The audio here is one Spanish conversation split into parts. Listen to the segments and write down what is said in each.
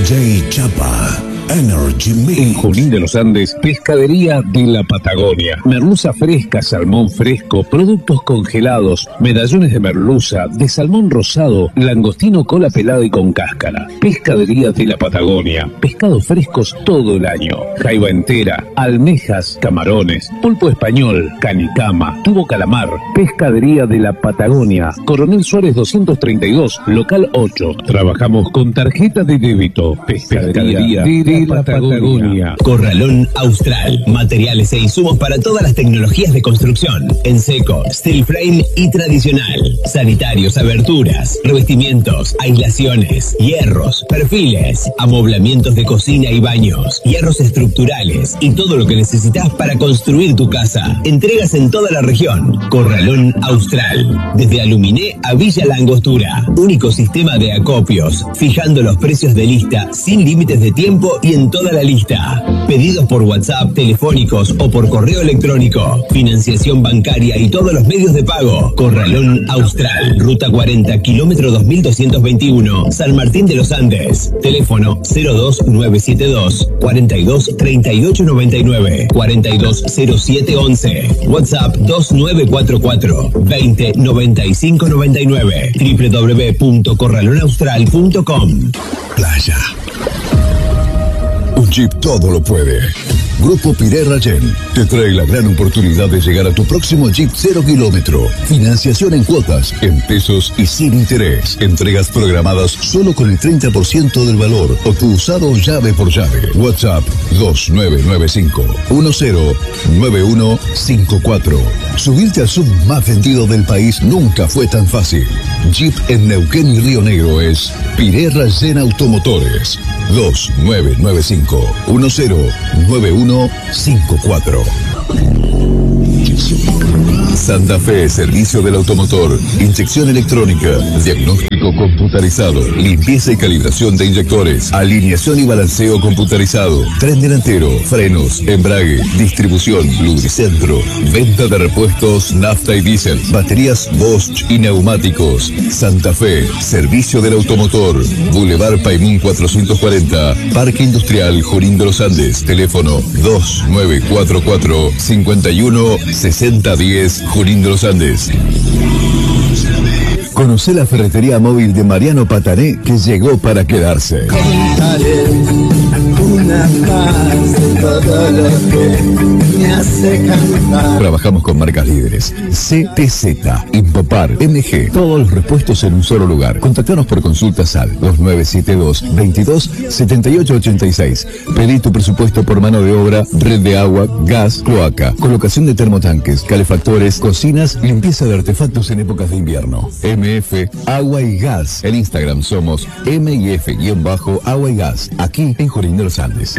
DJ Chapa. Energy Mix. En Junín de los Andes, Pescadería de la Patagonia. Merluza fresca, salmón fresco, productos congelados, medallones de merluza, de salmón rosado, langostino cola pelada y con cáscara. Pescadería de la Patagonia. Pescados frescos todo el año. Jaiba entera, almejas, camarones, pulpo español, canicama, tubo calamar. Pescadería de la Patagonia. Coronel Suárez 232, local 8. Trabajamos con tarjeta de débito. Pescadería de la Patagonia. Corralón Austral. Materiales e insumos para todas las tecnologías de construcción. En seco, steel frame y tradicional. Sanitarios, aberturas, revestimientos, aislaciones, hierros, perfiles, amoblamientos de cocina y baños, hierros estructurales y todo lo que necesitas para construir tu casa. Entregas en toda la región. Corralón Austral. Desde Aluminé a Villa La Angostura. Único sistema de acopios, fijando los precios de lista sin límites de tiempo y en toda la lista. Pedidos por WhatsApp, telefónicos o por correo electrónico. Financiación bancaria y todos los medios de pago. Corralón Austral. Ruta 40, kilómetro 2221. San Martín de los Andes. Teléfono 02972 42 38 99 42 07 11. WhatsApp 2944 20 95 99. www.corralonaustral.com. Playa. Un Jeep todo lo puede. Grupo Piré Rayén te trae la gran oportunidad de llegar a tu próximo Jeep 0 kilómetro. Financiación en cuotas, en pesos y sin interés. Entregas programadas solo con el 30% del valor o tu usado llave por llave. WhatsApp 2995-109154. Subirte al sub más vendido del país nunca fue tan fácil. Jeep en Neuquén y Río Negro es Piré Rayén Automotores. 2995-109154. Santa Fe, servicio del automotor, inyección electrónica, diagnóstico computarizado, limpieza y calibración de inyectores, alineación y balanceo computarizado, tren delantero, frenos, embrague, distribución, lubricentro, venta de repuestos, nafta y diésel, baterías Bosch y neumáticos. Santa Fe, servicio del automotor, Boulevard Paimún 440, Parque Industrial Junín de los Andes, teléfono 2944 51 6010, Junín de los Andes. Conoce la ferretería móvil de Mariano Patané, que llegó para quedarse. Contaré una más de todo lo que me hace cantar. Trabajamos con marcas líderes: CTZ, Impopar, MG, todos los repuestos en un solo lugar. Contactanos por consultas al 2972 22 78 86. Pedí tu presupuesto por mano de obra, red de agua, gas, cloaca, colocación de termotanques, calefactores, cocinas, limpieza de artefactos en épocas de invierno. MF Agua y Gas. En Instagram somos MIF-Agua y Gas, aquí en Junín de los Andes.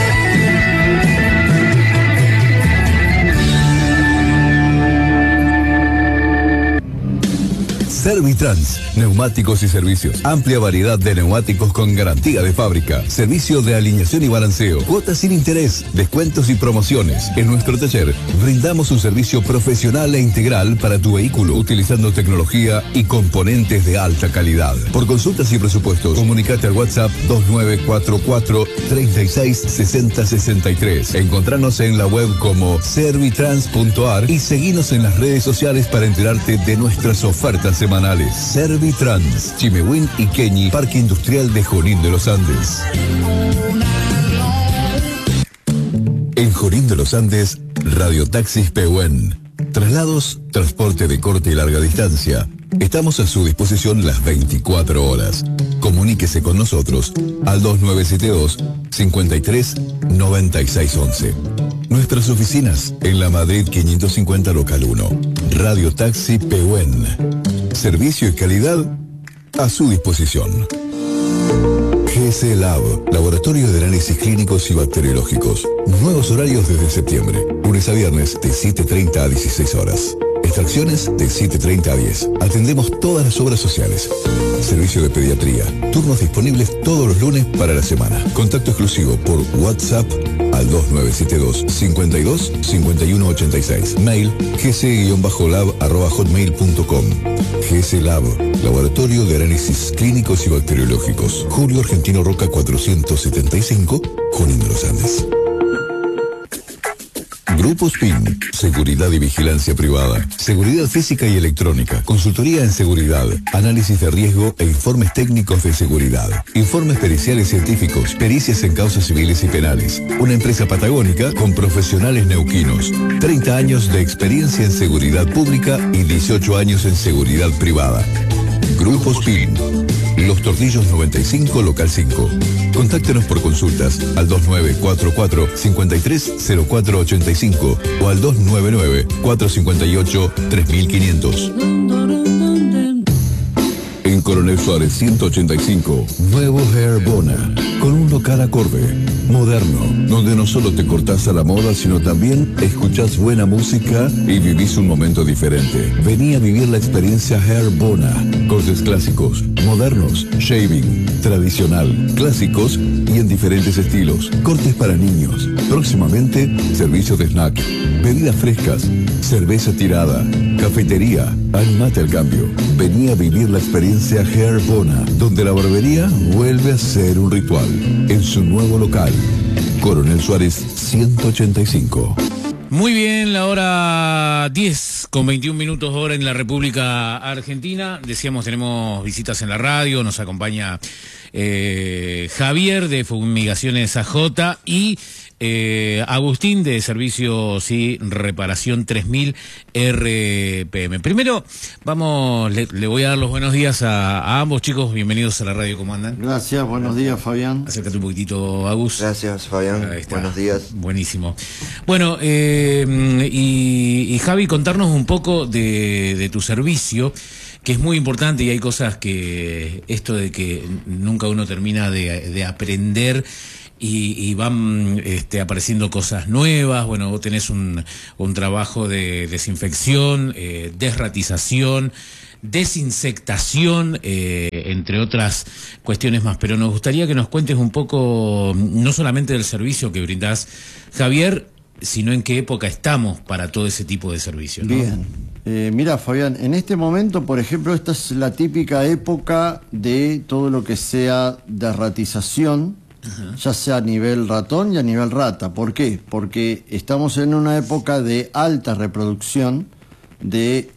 Servitrans, neumáticos y servicios. Amplia variedad de neumáticos con garantía de fábrica. Servicio de alineación y balanceo. Cuotas sin interés. Descuentos y promociones. En nuestro taller brindamos un servicio profesional e integral para tu vehículo, utilizando tecnología y componentes de alta calidad. Por consultas y presupuestos, comunicate al WhatsApp 2944 36 60 63. Encontranos en la web como servitrans.ar y seguinos en las redes sociales para enterarte de nuestras ofertas semanales. Servitrans, Chimehuín y Queñi, Parque Industrial de Junín de los Andes. En Junín de los Andes, Radiotaxis Pehuen. Traslados, transporte de corta y larga distancia. Estamos a su disposición las 24 horas. Comuníquese con nosotros al 2972 53 96 11. Nuestras oficinas en la Madrid 550 local 1. Radio Taxi Pehuen. Servicio y calidad a su disposición. GS Lab, laboratorio de análisis clínicos y bacteriológicos. Nuevos horarios desde septiembre. Lunes a viernes de 7:30 a 16 horas. Extracciones de 7:30 a 10. Atendemos todas las obras sociales. Servicio de pediatría. Turnos disponibles todos los lunes para la semana. Contacto exclusivo por WhatsApp al 2972 52 51 86. Mail gc-lab@hotmail.com. GC Lab, Laboratorio de Análisis Clínicos y Bacteriológicos. Julio Argentino Roca 475, Junín de los Andes. Grupo SPIN, Seguridad y Vigilancia Privada, Seguridad Física y Electrónica, Consultoría en Seguridad, Análisis de Riesgo e Informes Técnicos de Seguridad, Informes Periciales Científicos, Pericias en Causas Civiles y Penales. Una empresa patagónica con profesionales neuquinos, 30 años de experiencia en seguridad pública y 18 años en seguridad privada. Grupo SPIN, Los Tornillos 95, Local 5. Contáctenos por consultas al 2944-530485 o al 299-458-3500. En Coronel Suárez 185, nuevo Hair Bona, con un local acorde, moderno, donde no solo te cortás a la moda, sino también escuchás buena música y vivís un momento diferente. Vení a vivir la experiencia Hair Bona. Cortes clásicos, modernos, shaving, tradicional, clásicos y en diferentes estilos. Cortes para niños. Próximamente, servicio de snack, bebidas frescas, cerveza tirada, cafetería. Animate al cambio. Vení a vivir la experiencia Hair Bona, donde la barbería vuelve a ser un ritual. En su nuevo local, Coronel Suárez 185. Muy bien, la hora 10:21 hora en la República Argentina. Decíamos, tenemos visitas en la radio, nos acompaña Javier de Fumigaciones AJ y Agustín de Servicios y Reparación 3000 RPM. Primero, le voy a dar los buenos días a ambos chicos. Bienvenidos a la radio, ¿cómo andan? Gracias, buenos días, Fabián. Acércate un poquitito, Agus. Gracias, Fabián. Buenos días. Buenísimo. Bueno, y Javi, contarnos un poco de tu servicio, que es muy importante, y hay cosas que, esto de que nunca uno termina de aprender, y van apareciendo cosas nuevas. Bueno, vos tenés un trabajo de desinfección, desratización, desinsectación, entre otras cuestiones más. Pero nos gustaría que nos cuentes un poco, no solamente del servicio que brindás, Javier, sino en qué época estamos para todo ese tipo de servicios, ¿no? Bien. Mira, Fabián, en este momento, por ejemplo, esta es la típica época de todo lo que sea derratización, ya sea a nivel ratón y a nivel rata. ¿Por qué? Porque estamos en una época de alta reproducción de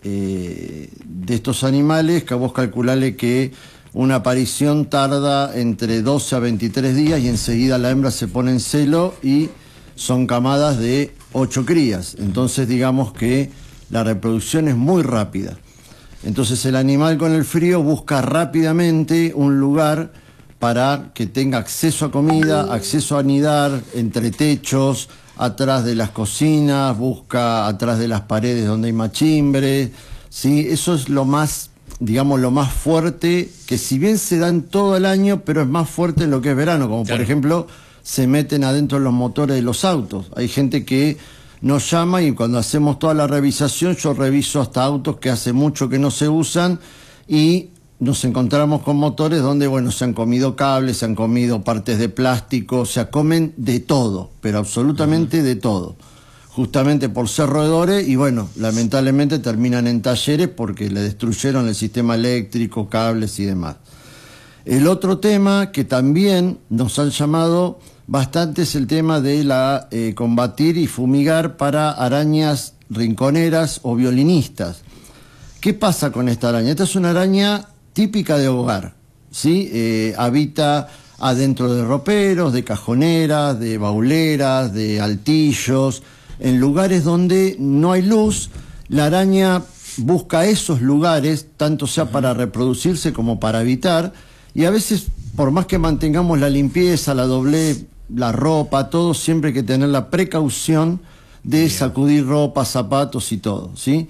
estos animales, que vos calculale que una aparición tarda entre 12 a 23 días y enseguida la hembra se pone en celo y son camadas de 8 crías. Entonces digamos que la reproducción es muy rápida. Entonces el animal con el frío busca rápidamente un lugar para que tenga acceso a comida, acceso a anidar, entre techos, atrás de las cocinas, busca atrás de las paredes donde hay machimbre, ¿sí? Eso es lo más, digamos, lo más fuerte, que si bien se dan todo el año, pero es más fuerte en lo que es verano, como claro. Por ejemplo, se meten adentro de los motores de los autos. Hay gente que nos llama y cuando hacemos toda la revisación, yo reviso hasta autos que hace mucho que no se usan y nos encontramos con motores donde, bueno, se han comido cables, se han comido partes de plástico, o sea, comen de todo, pero absolutamente de todo. Justamente por ser roedores y, bueno, lamentablemente terminan en talleres porque le destruyeron el sistema eléctrico, cables y demás. El otro tema que también nos han llamado bastante es el tema de la combatir y fumigar para arañas rinconeras o violinistas. ¿Qué pasa con esta araña? Esta es una araña típica de hogar, ¿sí? Habita adentro de roperos, de cajoneras, de bauleras, de altillos, en lugares donde no hay luz. La araña busca esos lugares, tanto sea para reproducirse como para habitar, y a veces, por más que mantengamos la limpieza, la doblez, la ropa, todo, siempre hay que tener la precaución de sacudir ropa, zapatos y todo, ¿sí?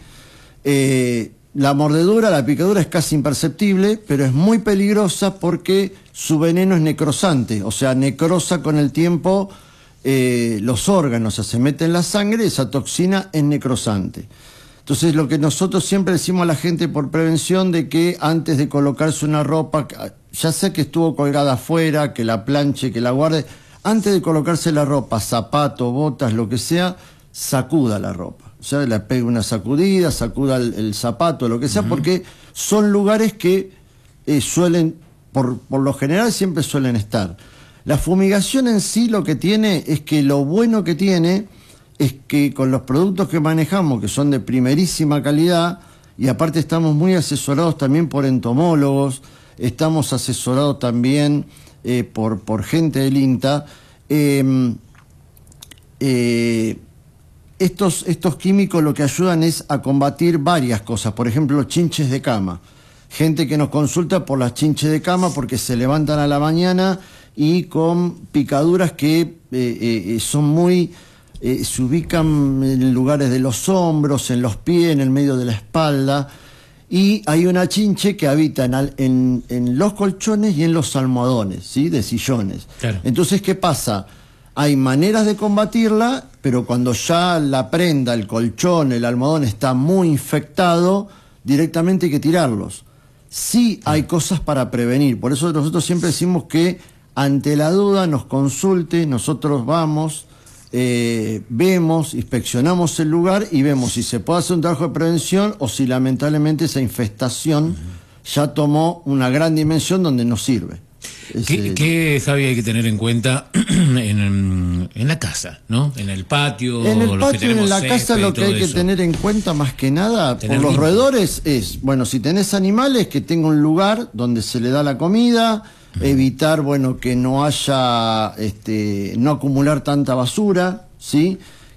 La mordedura, la picadura es casi imperceptible, pero es muy peligrosa porque su veneno es necrosante, o sea, necrosa con el tiempo los órganos, o sea, se mete en la sangre, esa toxina es necrosante. Entonces lo que nosotros siempre decimos a la gente por prevención de que antes de colocarse una ropa, ya sea que estuvo colgada afuera, que la planche, que la guarde, antes de colocarse la ropa, zapatos, botas, lo que sea, sacuda la ropa. O sea, le pegue una sacudida, sacuda el zapato, lo que sea, porque son lugares que suelen, por lo general siempre suelen estar. La fumigación en sí lo que tiene es que lo bueno que tiene es que con los productos que manejamos, que son de primerísima calidad, y aparte estamos muy asesorados también por entomólogos, estamos asesorados también por gente del INTA, estos químicos lo que ayudan es a combatir varias cosas, por ejemplo, chinches de cama. Gente que nos consulta por las chinches de cama porque se levantan a la mañana y con picaduras que son muy... se ubican en lugares de los hombros, en los pies, en el medio de la espalda, y hay una chinche que habita en los colchones y en los almohadones, ¿sí? De sillones. Claro. Entonces, ¿qué pasa? Hay maneras de combatirla, pero cuando ya la prenda, el colchón, el almohadón está muy infectado, directamente hay que tirarlos. Sí hay cosas para prevenir, por eso nosotros siempre decimos que ante la duda nos consulte, nosotros vamos... vemos, inspeccionamos el lugar y vemos si se puede hacer un trabajo de prevención o si lamentablemente esa infestación ya tomó una gran dimensión donde no sirve. ¿Qué, Javi, hay que tener en cuenta en la casa, ¿no? En el patio, en el patio, en la casa lo que hay que tener en cuenta más que nada por los roedores es, bueno, si tenés animales, que tenga un lugar donde se le da la comida, evitar, bueno, que no haya, no acumular tanta basura, ¿sí?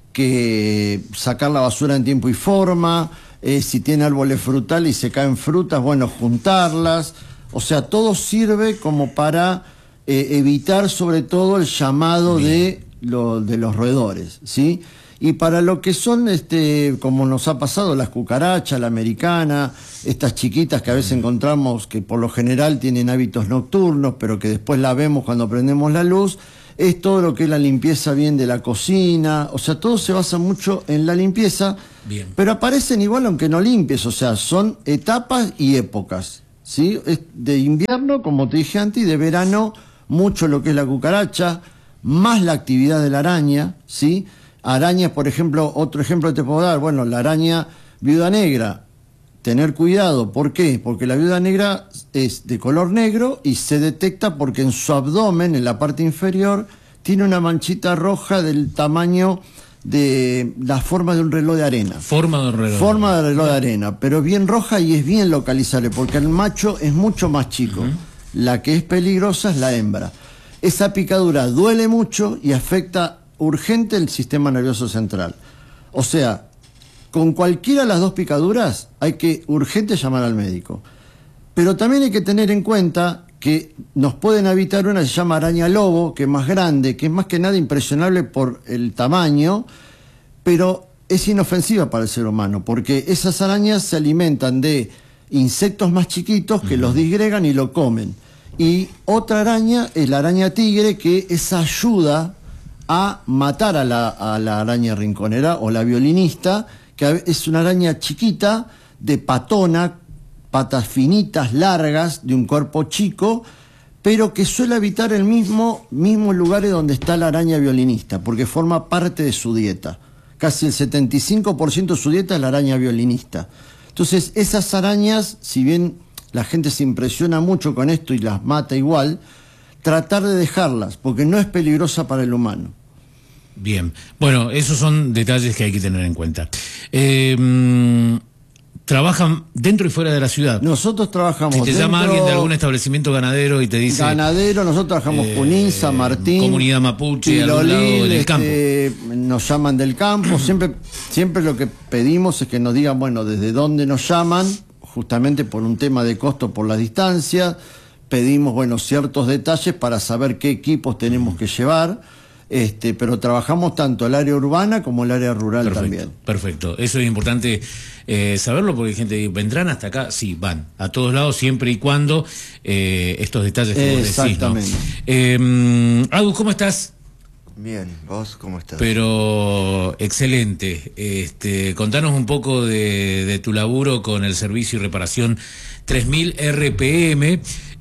Que sacar la basura en tiempo y forma, si tiene árboles frutales y se caen frutas, bueno, juntarlas, o sea, todo sirve como para evitar sobre todo el llamado de los roedores, ¿sí? Y para lo que son, como nos ha pasado, las cucarachas, la americana, estas chiquitas que a veces encontramos que por lo general tienen hábitos nocturnos, pero que después la vemos cuando prendemos la luz, es todo lo que es la limpieza bien de la cocina, o sea, todo se basa mucho en la limpieza, bien. Pero aparecen igual aunque no limpies, o sea, son etapas y épocas, ¿sí? Es de invierno, como te dije antes, y de verano, mucho lo que es la cucaracha, más la actividad de la araña, ¿sí? Arañas, por ejemplo, otro ejemplo que te puedo dar, bueno, la araña viuda negra, tener cuidado, ¿por qué? Porque la viuda negra es de color negro y se detecta porque en su abdomen, en la parte inferior, tiene una manchita roja del tamaño de la forma de un reloj de arena. Forma de un reloj. Forma de reloj de arena, pero bien roja y es bien localizable, porque el macho es mucho más chico. La que es peligrosa es la hembra. Esa picadura duele mucho y afecta urgente el sistema nervioso central. O sea, con cualquiera de las dos picaduras hay que urgente llamar al médico. Pero también hay que tener en cuenta que nos pueden habitar una que se llama araña lobo, que es más grande, que es más que nada impresionable por el tamaño, pero es inofensiva para el ser humano, porque esas arañas se alimentan de insectos más chiquitos que los disgregan y lo comen. Y otra araña es la araña tigre, que esa ayuda a matar a la araña rinconera o la violinista, que es una araña chiquita, de patona, patas finitas, largas, de un cuerpo chico, pero que suele habitar el mismos lugares donde está la araña violinista, porque forma parte de su dieta. Casi el 75% de su dieta es la araña violinista. Entonces, esas arañas, si bien la gente se impresiona mucho con esto y las mata igual, tratar de dejarlas, porque no es peligrosa para el humano. Bien, bueno, esos son detalles que hay que tener en cuenta. ¿Trabajan dentro y fuera de la ciudad? Nosotros trabajamos dentro. Si te llama alguien de algún establecimiento ganadero y te dice... Ganadero, nosotros trabajamos Junín, San Martín... Comunidad Mapuche, al lado del campo. Nos llaman del campo, siempre lo que pedimos es que nos digan, bueno, desde dónde nos llaman, justamente por un tema de costo por la distancia, pedimos, bueno, ciertos detalles para saber qué equipos tenemos que llevar, pero trabajamos tanto el área urbana como el área rural también. Perfecto, eso es importante saberlo, porque hay gente que dice, ¿vendrán hasta acá? Sí, van, a todos lados, siempre y cuando estos detalles que vos decís, ¿no? Exactamente. Agus, ¿cómo estás? Bien, ¿vos cómo estás? Pero excelente. Contanos un poco de tu laburo con el servicio y reparación 3000 RPM.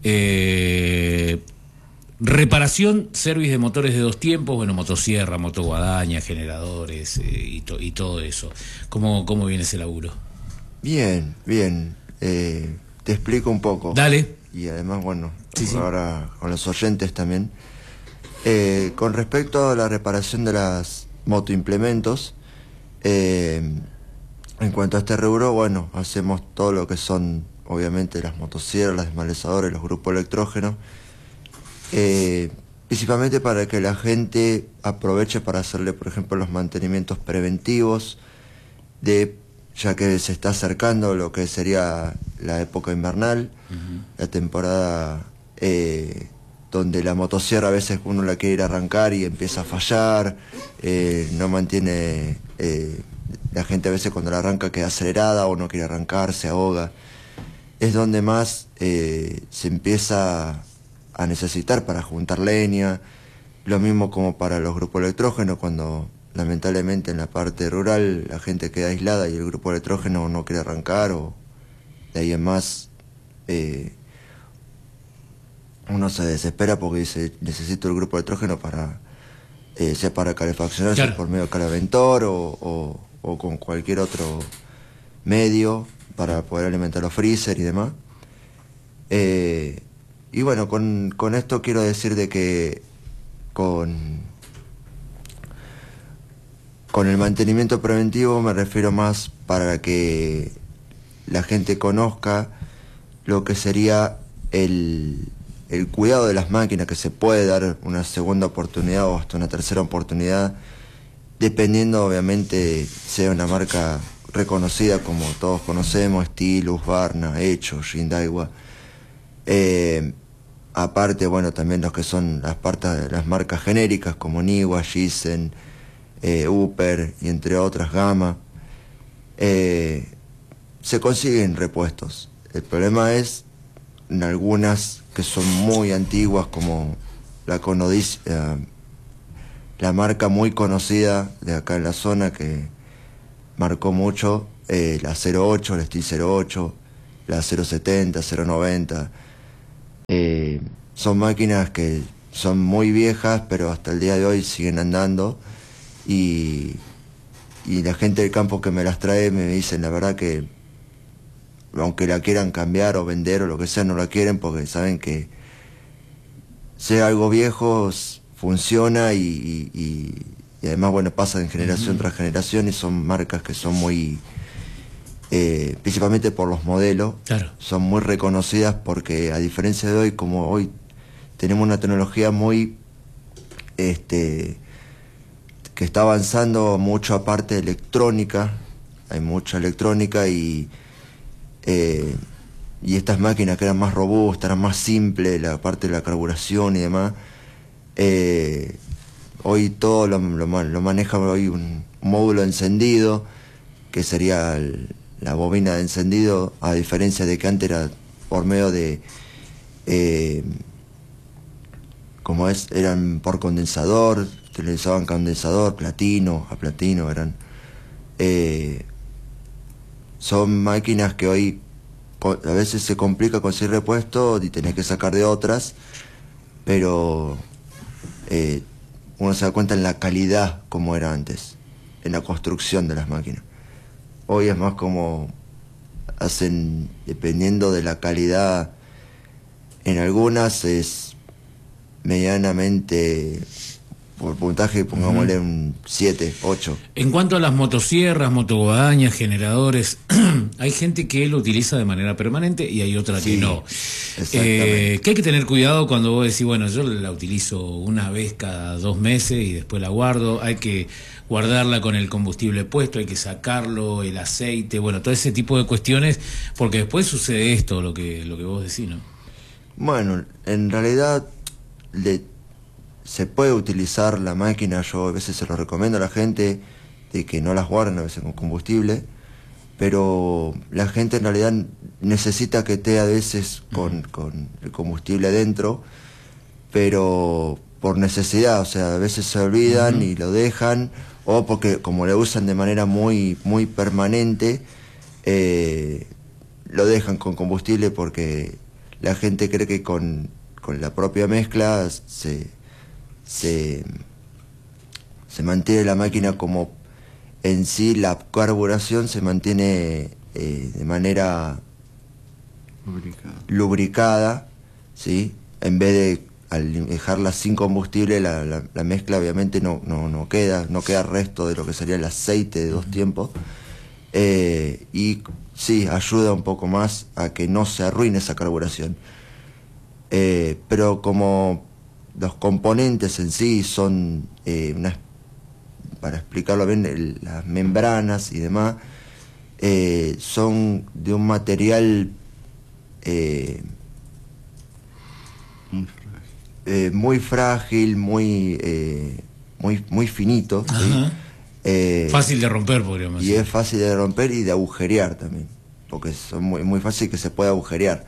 Reparación, servicio de motores de 2 tiempos, bueno, motosierra, motoguadaña, generadores y todo eso. ¿Cómo viene ese laburo? Bien, bien. Te explico un poco. Dale. Y además, bueno, Sí. ahora con los oyentes también. Con respecto a la reparación de las motoimplementos, en cuanto a este rubro, bueno, hacemos todo lo que son, obviamente, las motosierras, los desmalezadores, los grupos electrógenos, principalmente para que la gente aproveche para hacerle, por ejemplo, los mantenimientos preventivos, ya que se está acercando lo que sería la época invernal, la temporada donde la motosierra a veces uno la quiere ir a arrancar y empieza a fallar, no mantiene, la gente a veces cuando la arranca queda acelerada o no quiere arrancar, se ahoga. Es donde más se empieza a necesitar para juntar leña, lo mismo como para los grupos electrógenos, cuando lamentablemente en la parte rural la gente queda aislada y el grupo electrógeno no quiere arrancar, o de ahí en más uno se desespera porque dice, necesito el grupo electrógeno para sea para calefaccionarse, claro, por medio de calaventor o con cualquier otro medio para poder alimentar los freezer y demás. Y bueno, con esto quiero decir de que con el mantenimiento preventivo me refiero más para que la gente conozca lo que sería el cuidado de las máquinas, que se puede dar una segunda oportunidad o hasta una tercera oportunidad, dependiendo obviamente sea una marca reconocida como todos conocemos, Stylus, Barna, Echo, Shindaiwa. Aparte, bueno, también los que son las marcas genéricas como Niwa, Gissen, Upper y entre otras Gamma, se consiguen repuestos. El problema es en algunas que son muy antiguas, como la Conodis, la marca muy conocida de acá en la zona que marcó mucho, la 08, la Steel 08, la 070, 090. Son máquinas que son muy viejas, pero hasta el día de hoy siguen andando, y la gente del campo que me las trae me dicen la verdad que aunque la quieran cambiar o vender o lo que sea, no la quieren porque saben que sea algo viejo, funciona y además, bueno, pasa de generación tras generación, y son marcas que son muy, principalmente por los modelos, claro, son muy reconocidas porque a diferencia de hoy, como hoy tenemos una tecnología muy, que está avanzando mucho, aparte de electrónica, hay mucha electrónica y estas máquinas que eran más robustas, eran más simples, la parte de la carburación y demás, hoy todo lo maneja hoy un módulo de encendido, que sería la bobina de encendido, a diferencia de que antes era por medio de, eran por condensador, utilizaban condensador, platino, a platino eran. Son máquinas que hoy a veces se complica conseguir repuesto y tenés que sacar de otras, pero uno se da cuenta en la calidad como era antes, en la construcción de las máquinas. Hoy es más como hacen, dependiendo de la calidad, en algunas es medianamente, por puntaje, pongámosle un 7, 8. En cuanto a las motosierras, motoguadañas, generadores, hay gente que lo utiliza de manera permanente y hay otra que no. Que hay que tener cuidado cuando vos decís, bueno, yo la utilizo una vez cada 2 meses y después la guardo. Hay que guardarla con el combustible puesto, hay que sacarlo, el aceite, bueno, todo ese tipo de cuestiones, porque después sucede esto, lo que vos decís, ¿no? Bueno, en realidad se puede utilizar la máquina, yo a veces se lo recomiendo a la gente, de que no las guarden a veces con combustible, pero la gente en realidad necesita que esté a veces con el combustible adentro, pero por necesidad, o sea, a veces se olvidan y lo dejan, o porque como lo usan de manera muy permanente, lo dejan con combustible porque la gente cree que con la propia mezcla se mantiene la máquina como en sí, la carburación se mantiene de manera lubricada, ¿sí? En vez de al dejarla sin combustible, la mezcla obviamente no queda resto de lo que sería el aceite de 2 tiempos, y sí, ayuda un poco más a que no se arruine esa carburación. Pero como los componentes en sí son, para explicarlo bien, las membranas y demás, son de un material muy frágil, muy finito, ¿sí? Fácil de romper, podríamos decir. Y es fácil de romper y de agujerear también, porque son muy fácil que se pueda agujerear.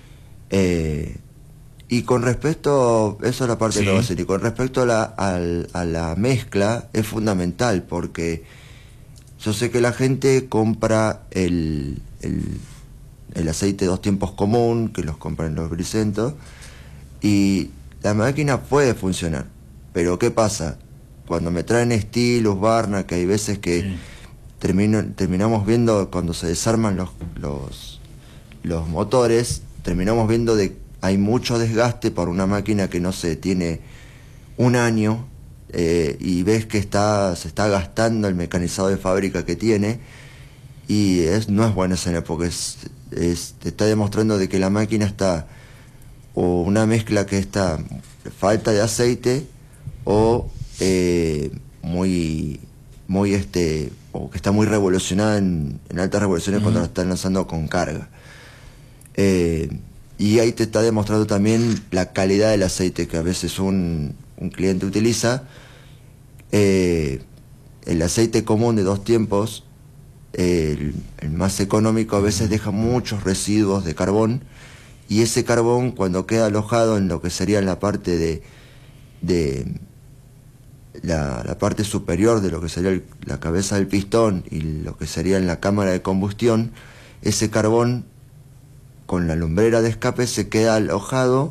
Y con respecto, eso es la parte de lo básico, y con respecto a la mezcla, es fundamental, porque yo sé que la gente compra el aceite 2 tiempos común, que los compran en los bricentos, y la máquina puede funcionar, pero ¿qué pasa? Cuando me traen Steel, Husqvarna, que hay veces que terminamos viendo, cuando se desarman los motores, terminamos viendo hay mucho desgaste por una máquina que no sé, tiene 1 año, y ves que se está gastando el mecanizado de fábrica que tiene, y no es buena escena, porque te está demostrando de que la máquina está, o una mezcla que está falta de aceite, o o que está muy revolucionada en altas revoluciones cuando la están lanzando con carga. Y ahí te está demostrando también la calidad del aceite que a veces un cliente utiliza. El aceite común de 2 tiempos, el más económico, a veces deja muchos residuos de carbón, y ese carbón, cuando queda alojado en lo que sería en la parte la parte superior de lo que sería la cabeza del pistón y lo que sería en la cámara de combustión, ese carbón con la lumbrera de escape se queda alojado